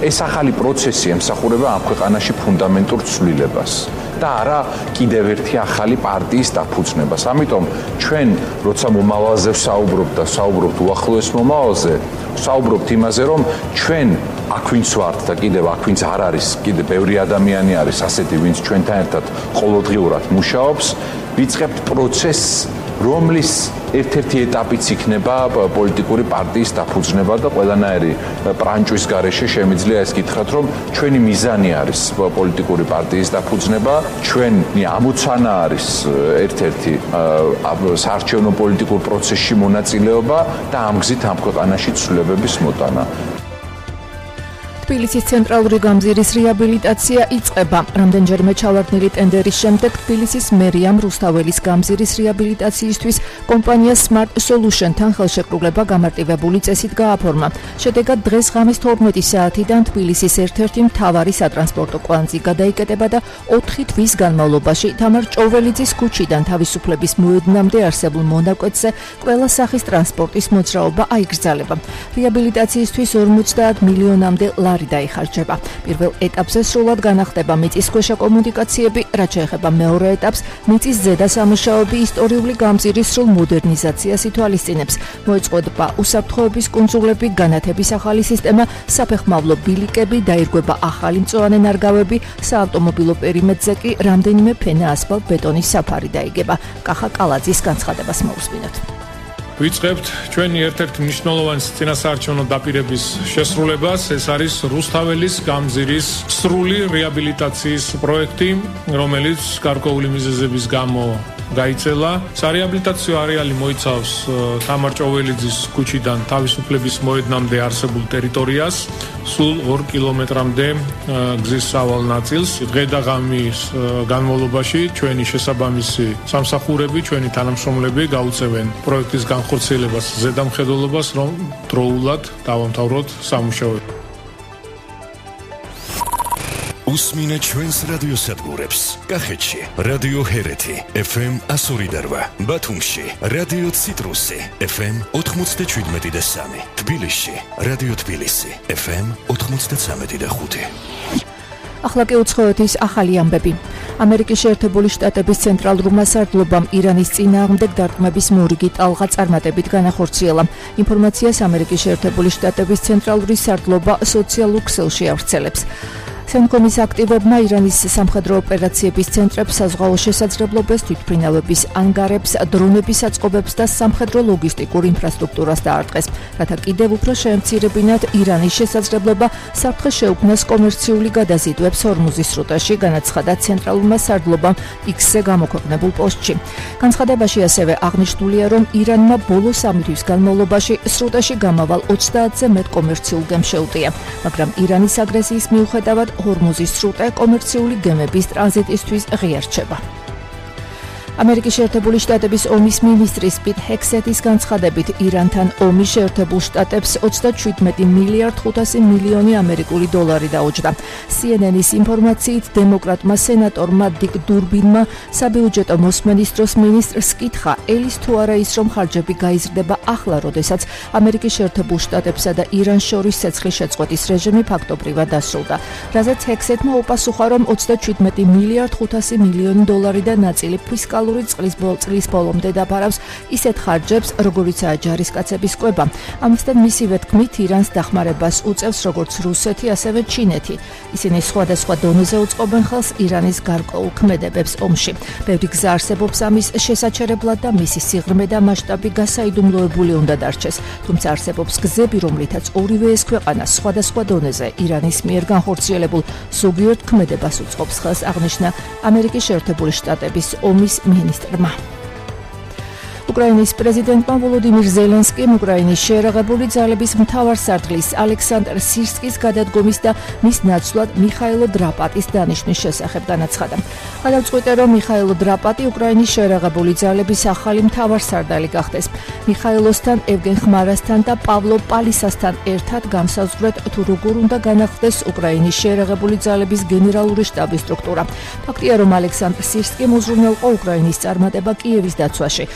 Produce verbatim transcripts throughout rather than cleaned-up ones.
ეს ახალი პროცესი ემსახურება ამ ქვეყანაში ფუნდამენტურ ცვლილებას და არა კიდევ ერთი ახალი პარტიის დაფუძნებას. ამიტომ ჩვენ როცა მომავალზე ვსაუბრობთ და საუბრობთ უახლოეს მომავალზე, ვსაუბრობთ იმაზე, რომ ჩვენ აქ ვინც ვართ და კიდევ აქ ვინც არ არის, კიდევ ბევრი ადამიანი არის ასეთი, ვინც ჩვენთან ერთად ყოველდღიურად მუშაობს, ვიწყებთ პროცესს, რომლის ერთ-ერთი ეტაპიც იქნება პოლიტიკური პარტიის დაფუძნება და ყველანაირი პრანჭვის გარეშე შემიძლია ეს გითხრათ, რომ ჩვენი მიზანი არის პოლიტიკური პარტიის დაფუძნება, ჩვენი ამოცანა არის ერთ-ერთი საარჩევნო პოლიტიკურ პროცესში მონაწილეობა და ამ გზით ამ ქვეყანაში ცვლილებების მოტანა. თბილისის ცენტრალური გამზირის რეაბილიტაცია იწყება. რამდენჯერმე ჩავარდნილი ტენდერის შემდეგ თბილისის მერიამ რუსთაველის გამზირის რეაბილიტაციისთვის კომპანია Smart Solution-თან ხელშეკრულება გამარტივებული წესით გააფორმა. შედეგად დღეს ღამის თორმეტი საათიდან თბილისის ერთ-ერთი მთავარი სატრანსპორტო კვანძი გადაიკეტება და ოთხი თვის განმავლობაში თამარ ჭოველიძის ქუჩიდან თავისუფლების მოედნამდე არსებულ მონაკვეთზე ყველა სახის ტრანსპორტის მოძრაობა აიგრძელება. რეაბილიტაციისთვის ორმოცდაათ მილიონამდე ლარი დაიხარჯება. პირველ ეტაპზე სრულად განახდება მიწისქვეშა კომუნიკაციები, რაც შეეხება მეორე ეტაპს, მიწის ზედა სამუშაოები ისტორიული გამზირის სრულ მოდერნიზაციას ითვალისწინებს. მოეწყობა უსაფრთხოების კუნძულები, განათების ახალი სისტემა, საფეხმავლო ბილიკები, დაირღვება ახალი მწვანე ნარგავები, საავტომობილო პერიმეტრზე კი რამდენიმე ფენა ასფალტ-ბეტონის საფარი დაიგება. კახა კალაძის განცხადებას მოусმინოთ. ვიწყებთ ჩვენი ერთ-ერთი მნიშვნელოვანი წინასაარჩევნო დაპირების შესრულებას. ეს არის რუსთაველის გამზირის სრული რეაბილიტაციის პროექტი, რომელიც გარკვეული მიზეზების გამო გაიწელა. სარეაბილიტაციო არეალი მოიცავს თამარ ჭოველიძის ქუჩიდან თავისუფლების მოედნამდე არსებულ ტერიტორიას, სულ ორ კილომეტრამდე გზის სავალ ნაწილს. დღე და ღამის განმავლობაში ჩვენი შესაბამისი სამსახურები, ჩვენი თანამშრომლები გაუწევენ პროექტის განხორციელებას, ზედამხედველობას, რომ დროულად დავამთავროთ სამუშაოები. უსმინე ჩვენს რადიოსადგურებს. კახეთში რადიო ჰერეთი ეფ ემ εκατო ორი და რვა, ბათუმში რადიო ციტრუსი ეფ ემ ოთხმოცდაშვიდმეტი და სამი, თბილისში რადიო თბილისი ეფ ემ ოთხმოცდაცამეტი და ხუთი. ახლა კი უცხოეთის ახალი ამბები. ამერიკის შეერთებული შტატების centralurma სარდლობამ ირანის წინააღმდეგ დარტყმების მორიგი ტალღა წარმატებით განახორციელა. ინფორმაციას ამერიკის შეერთებული შტატების ცენტრალური სარდლობა სოციალურ ქსელში ავრცელებს. სენკომის აქტივებმა ირანის სამხედრო ოპერაციების ცენტრებს, საზღვაო შესაძლებლობებს, თვითმფრინავების ანგარებს, დრონების აწყობებს და სამხედრო ლოგისტიკურ ინფრასტრუქტურას დაარტყეს, რათა კიდევ უფრო შეემცირებინათ ირანის შესაძლებლობა საფრთხე შეუქმნას კომერციული გადაზიდვებს ჰორმუზის სრუტაში, განაცხადა ცენტრალურმა სარდლობამ X-ზე გამოქვეყნებულ პოსტში. განცხადებაში ასევე აღნიშნულია, რომ ირანმა ბოლო სამი თვის განმავლობაში სრუტაში გამავალ ოცდაათზე მეტ კომერციულ გემს შეუტია, მაგრამ ირანის აგრესიის მიუხედავად ჰორმუზის სრუტე კომერციული გემების ტრანზიტისთვის ღია რჩება. ამერიკის შეერთებული შტატების ომის მინისტრის პიტ ჰექსეთის განცხადებით, ირანთან ომი შეერთებულ შტატებს ოცდაშვიდმეტი მილიარდ ხუთასი მილიონი ამერიკული დოლარი დაუჯდა. სი ენ ენის ინფორმაციით, დემოკრატმა სენატორმა დიკ დურბინმა საბიუჯეტო მოსმენის დროს მინისტრს კითხა, ელის თუ არა ის, რომ ხარჯები გაიზრდება ახლა, როდესაც ამერიკის შეერთებულ შტატებსა და ირანს შორის ცეცხლის შეწყვეტის რეჟიმი ფაქტობრივად დასრულდა. რაზეც ჰექსეთმა უპასუხა, რომ ოცდაშვიდმეტი მილიარდ ხუთასი მილიონი დოლარი და ნაწილი ფისკალური წლის ბოლომდე დაფარავს ისეთ ხარჯებს, როგორიცაა ჯარისკაცების კვება. ამასთან მისივე თქმით, ირანს დახმარებას უწევს როგორც რუსეთი, ასევე ჩინეთი. ისინი სხვადასხვა დონეზე უწყობენ ხელს ირანის გარკვეულ ქმედებებს ომში. ბევრი გზა არსებობს ამის შესაჩერებლად და მისი სიღრმე და მასშტაბი გასაიდუმლოებული უნდა დარჩეს. თუმცა არსებობს გზები, რომლითაც ორივე ეს ქვეყანა სხვადასხვა დონეზე ირანის მიერ განხორციელებულ ზოგიერთ ქმედებას უწყობს ხელს, აღნიშნა ამერიკის შეერთებული შტატების ომის მინისტრმა. უკრაინის პრეზიდენტმა ვოლოდიმირ ზელენსკიმ უკრაინის შეერაღებული ძალების მთავარსარდლის ალექსანდრ სირსკის გადადგომის და მის ნაცვლად მიხაილო დრაპატის დანიშვნის შესახებ განაცხადა. გადავწყვიტე, რომ მიხაილო დრაპატი უკრაინის შეერაღებული ძალების ახალი მთავარსარდალი გახდეს. მიხაილოსთან, ევგენ ხმარასთან და პავლო პალისასთან ერთად განსაზღვრეთ, თუ როგორ უნდა განახლდეს უკრაინის შეერაღებული ძალების გენერალური შტაბის სტრუქტურა. ფაქტია, რომ ალექსანდრ სირსკიმ უზრუნველყო უკრაინის წარმატება კიევის დაცვაში.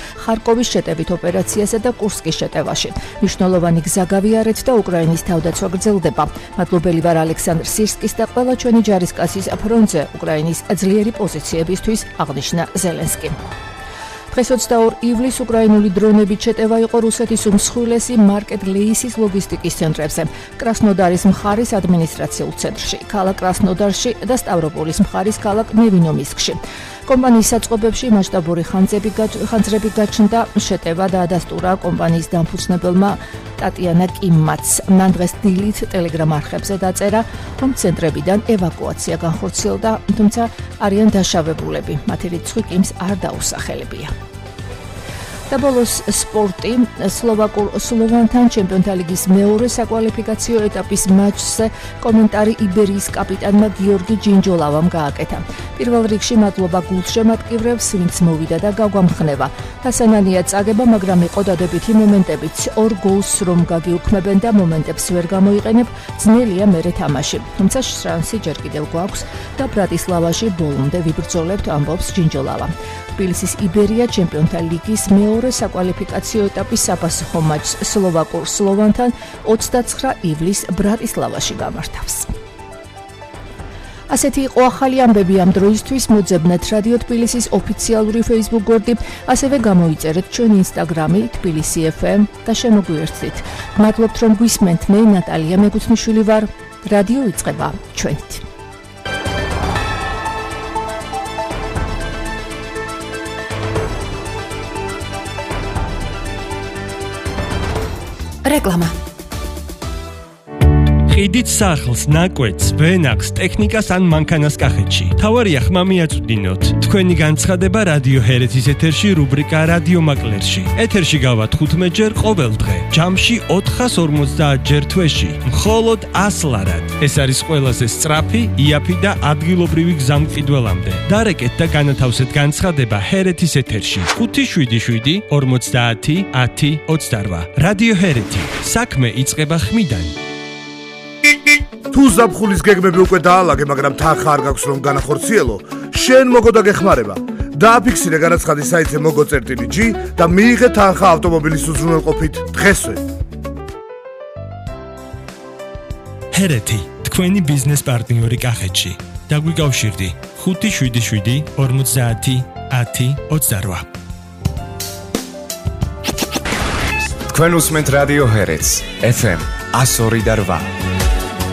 ხარკოვის შეტევით ოპერაციასა და კურსკის შეტევაში. მნიშვნელოვანი გზა გავიარეთ და უკრაინის თავდაცვა გრძელდება. მადლობელი ვარ ალექსანდრ სირსკის და ყველა ჩვენი ჯარისკაცის ფრონტზე უკრაინის ძლიერი პოზიციებისთვის, აღნიშნა ზელენსკი. დღეს ოცდაორი ივლისს უკრაინული დრონებით შეტევა იყო რუსეთის უმსხვილესი მარკეტ ლეისის ლოგისტიკის ცენტრებზე, კრასნოდარის მხარის ადმინისტრაციულ ცენტრში, ქალაქ კრასნოდარში და სტავროპოლის მხარის ქალაქ ნევინომისკში. კომპანიის საწყობებში მასშტაბური ხანძრები გაჩნდა, შეტევა დაადასტურა კომპანიის დამფუძნებელმა ტატიანა კიმმაც. მან დღეს დილით ტელეგრამ არხებზე დაწერა, რომ ცენტრებიდან ევაკუაცია განხორციელდა, თუმცა არიან დაშავებულები. მათი რიცხვი კიმს არ დაუსახელებია. და ბოლოს სპორტი. სლოვაკურ სლოვანთან ჩემპიონთა ლიგის მეორე საკვალიფიკაციო ეტაპის მატჩზე კომენტარი იბერიის კაპიტანმა გიორგი ჯინჯოლავამ გააკეთა. პირველ რიგში მადლობა გულშემატკივრებს, ვინც მოვიდა და გაგვამხნევა. დასანანია წაგება, მაგრამ იყო დადებითი მომენტებიც. ორ გოლს რომ გაგიუქმებენ და მომენტებს ვერ გამოიყენებ, ძნელია მერე თამაში. თუმცა შანსი ჯერ კიდევ გვაქვს და ბრატისლავაში ბოლომდე ვიბრძოლებთ, ამბობს ჯინჯოლავა. თბილისის იბერია ჩემპიონთა ლიგის მეორე საკვალიფიკაციო ეტაპის საფასუხო მატჩს სლოვაკურ სლოვანთან ოცდაცხრა ივლისს ბრატისლავაში გამართავს. ასეთი იყო ახალი ამბები ამ დროისთვის. მოძებნეთ რადიო თბილისის ოფიციალური Facebook გვერდი, ასევე გამოიწერეთ ჩვენ Instagram-ი თბილისი ეფ ემ და შემოგვიერთდით. მადლობთ რომ გვისმენთ. მე ნატალია მეგუთნიშვილი ვარ. რადიო იწყება ჩვენით. რეკლამა. ყიდით სახლს, ნაკვეთს, ვენახს, ტექნიკას ან მანქანას კახეთში. თავარია ხმა მიაწვდინოთ. თქვენი განცხადება რადიო ჰერეთის ეთერში რუბრიკა რადიო მაკლერში. ეთერში გავა თხუთმეტ ჯერ ყოველ დღე. ჯამში ოთხას ორმოცდაათ ჯერ თვეში. მხოლოდ ას ლარად. ეს არის ყველაზე სწრაფი, იაფი და ადგილობრივი გზა მყიდველამდე. დარეკეთ და განათავსეთ განცხადება ჰერეთის ეთერში. ხუთი შვიდი შვიდი ორმოცდაათი ათი ოცდარვა. რადიო ჰერეთი. საქმე იწყება ხმიდან. თუ ზაფხულის გეგმები უკვე დაალაგე, მაგრამ თანხა არ გაქვს რომ განახორციელო, შენ მოგო და გეხმარება. დააფიქსირე განაცხადი საიტზე mogo.gi და მიიღე თანხა ავტომობილის უზრუნველყოფით დღესვე. ჰერეთი, თქვენი ბიზნეს პარტნიორი კახეთში. დაგვიკავშირდი ხუთი შვიდი შვიდი ორმოცდაათი ათი ოცდარვა. თქვენ უსმენთ რადიო ჰერეთს, ეფ ემ one oh three point eight.